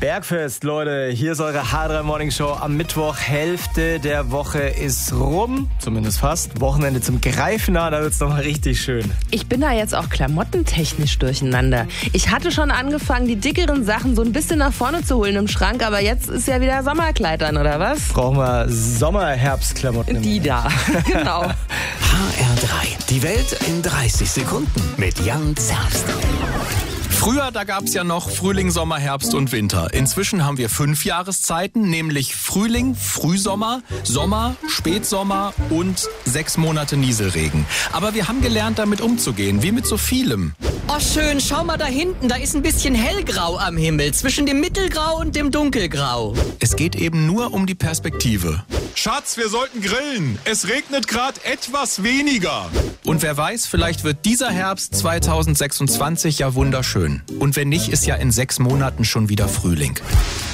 Bergfest, Leute. Hier ist eure H3 Morning Show am Mittwoch. Hälfte der Woche ist rum, zumindest fast. Wochenende zum Greifen nah, da wird's nochmal richtig schön. Ich bin da jetzt auch klamottentechnisch durcheinander. Ich hatte schon angefangen, die dickeren Sachen so ein bisschen nach vorne zu holen im Schrank, aber jetzt ist ja wieder Sommerkleid an, oder was? Brauchen wir Sommer-Herbstklamotten. Die da, genau. HR3, die Welt in 30 Sekunden mit Jan Zerbst. Früher, da gab es ja noch Frühling, Sommer, Herbst und Winter. Inzwischen haben wir 5 Jahreszeiten, nämlich Frühling, Frühsommer, Sommer, Spätsommer und 6 Monate Nieselregen. Aber wir haben gelernt, damit umzugehen, wie mit so vielem. Oh schön, schau mal da hinten, da ist ein bisschen hellgrau am Himmel, zwischen dem Mittelgrau und dem Dunkelgrau. Es geht eben nur um die Perspektive. Schatz, wir sollten grillen. Es regnet gerade etwas weniger. Und wer weiß, vielleicht wird dieser Herbst 2026 ja wunderschön. Und wenn nicht, ist ja in 6 Monaten schon wieder Frühling.